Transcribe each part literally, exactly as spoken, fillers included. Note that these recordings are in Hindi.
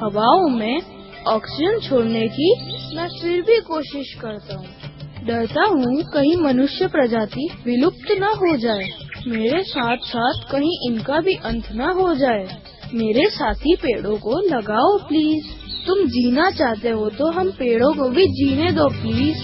हवाओं में ऑक्सीजन छोड़ने की मैं फिर भी कोशिश करता हूँ। डरता हूँ कहीं मनुष्य प्रजाति विलुप्त न हो जाए, मेरे साथ साथ कहीं इनका भी अंत न हो जाए। मेरे साथी पेड़ों को लगाओ प्लीज। तुम जीना चाहते हो तो हम पेड़ों को भी जीने दो प्लीज।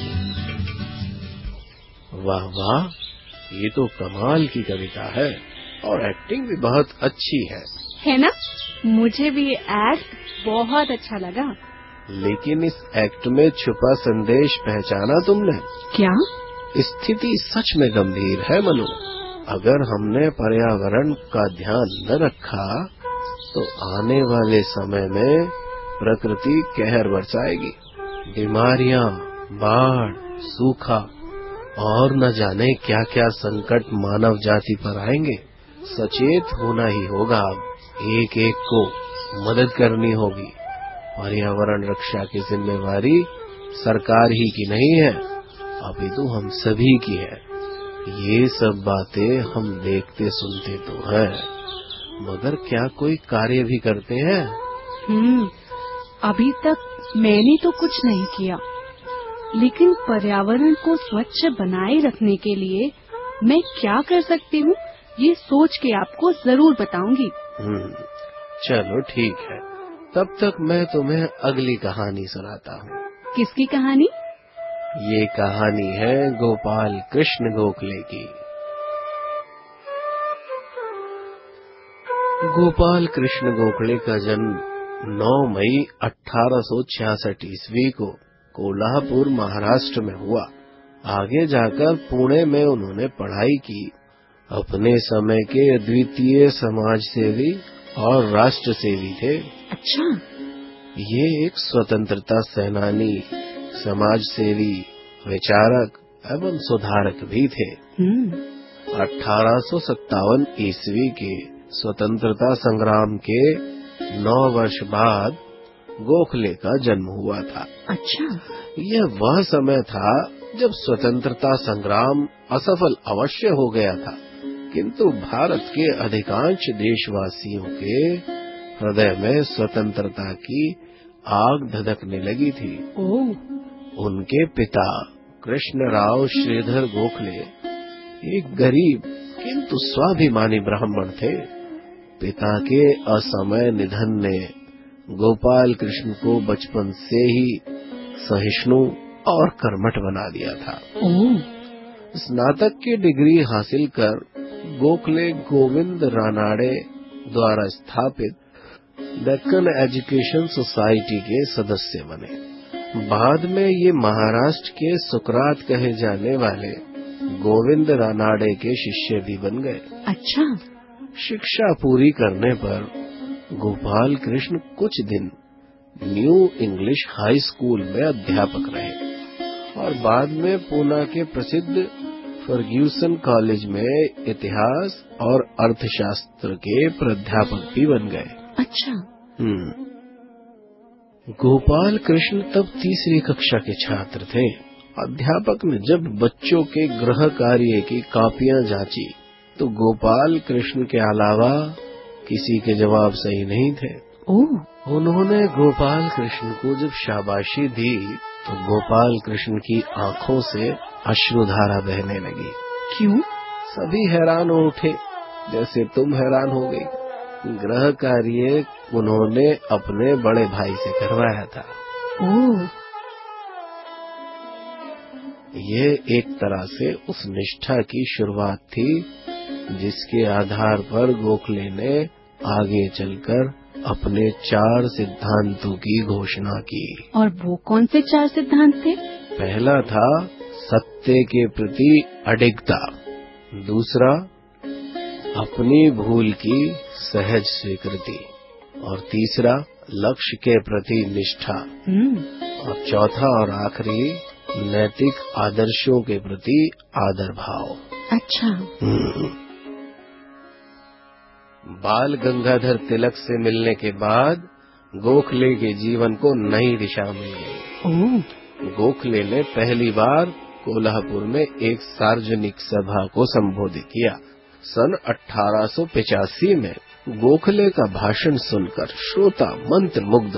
वाह वाह, ये तो कमाल की कविता है और एक्टिंग भी बहुत अच्छी है। है ना? मुझे भी ये एक्ट बहुत अच्छा लगा। लेकिन इस एक्ट में छुपा संदेश पहचाना तुमने? क्या? स्थिति सच में गंभीर है मनु। अगर हमने पर्यावरण का ध्यान न रखा तो आने वाले समय में प्रकृति कहर बरसाएगी। बीमारियां, बाढ़, सूखा और न जाने क्या क्या संकट मानव जाति पर आएंगे। सचेत होना ही होगा। अब एक एक को मदद करनी होगी। पर्यावरण रक्षा की जिम्मेवारी सरकार ही की नहीं है, अपितु हम सभी की है। ये सब बातें हम देखते सुनते तो हैं, मगर क्या कोई कार्य भी करते हैं? हम्म, अभी तक मैंने तो कुछ नहीं किया, लेकिन पर्यावरण को स्वच्छ बनाए रखने के लिए मैं क्या कर सकती हूँ, ये सोच के आपको जरूर बताऊंगी। हम्म, चलो ठीक है। तब तक मैं तुम्हें अगली कहानी सुनाता हूँ। किसकी कहानी? ये कहानी है गोपाल कृष्ण गोखले की। गोपाल कृष्ण गोखले का जन्म नौ मई अठारह सौ छियासठ ईस्वी को कोल्हापुर महाराष्ट्र में हुआ। आगे जाकर पुणे में उन्होंने पढ़ाई की। अपने समय के अद्वितीय समाज सेवी और राष्ट्र सेवी थे। अच्छा। ये एक स्वतंत्रता सेनानी, समाज सेवी, विचारक एवं सुधारक भी थे। अठारह सौ सत्तावन ईस्वी के स्वतंत्रता संग्राम के नौ वर्ष बाद गोखले का जन्म हुआ था। अच्छा। यह वह समय था जब स्वतंत्रता संग्राम असफल अवश्य हो गया था, किंतु भारत के अधिकांश देशवासियों के हृदय में स्वतंत्रता की आग धधकने लगी थी। ओह। उनके पिता कृष्णराव श्रीधर गोखले एक गरीब किंतु स्वाभिमानी ब्राह्मण थे। पिता के असमय निधन ने गोपाल कृष्ण को बचपन से ही सहिष्णु और कर्मठ बना दिया था। स्नातक की डिग्री हासिल कर गोखले गोविंद रानाडे द्वारा स्थापित डेक्कन एजुकेशन सोसाइटी के सदस्य बने। बाद में ये महाराष्ट्र के सुकरात कहे जाने वाले गोविंद रानाडे के शिष्य भी बन गए। अच्छा। शिक्षा पूरी करने पर गोपाल कृष्ण कुछ दिन न्यू इंग्लिश हाई स्कूल में अध्यापक रहे और बाद में पूना के प्रसिद्ध फर्ग्यूसन कॉलेज में इतिहास और अर्थशास्त्र के प्राध्यापक भी बन गए। अच्छा। हम्म। गोपाल कृष्ण तब तीसरी कक्षा के छात्र थे। अध्यापक ने जब बच्चों के गृह कार्य की कॉपियां जांची तो गोपाल कृष्ण के अलावा किसी के जवाब सही नहीं थे। ओह। उन्होंने गोपाल कृष्ण को जब शाबाशी दी तो गोपाल कृष्ण की आंखों से अश्रुधारा बहने लगी। क्यों? सभी हैरान हो उठे, जैसे तुम हैरान हो गई। गृह कार्य उन्होंने अपने बड़े भाई से करवाया था। ओह। ये एक तरह से उस निष्ठा की शुरुआत थी जिसके आधार पर गोखले ने आगे चलकर अपने चार सिद्धांतों की घोषणा की। और वो कौन से चार सिद्धांत थे? पहला था सत्य के प्रति अडिगता, दूसरा अपनी भूल की सहज स्वीकृति, और तीसरा लक्ष्य के प्रति निष्ठा, और चौथा और आखिरी नैतिक आदर्शों के प्रति आदर भाव। अच्छा। बाल गंगाधर तिलक से मिलने के बाद गोखले के जीवन को नई दिशा मिल गई। गोखले ने पहली बार कोल्हापुर में एक सार्वजनिक सभा को संबोधित किया। सन अठारह सौ पचासी में गोखले का भाषण सुनकर श्रोता मंत्रमुग्ध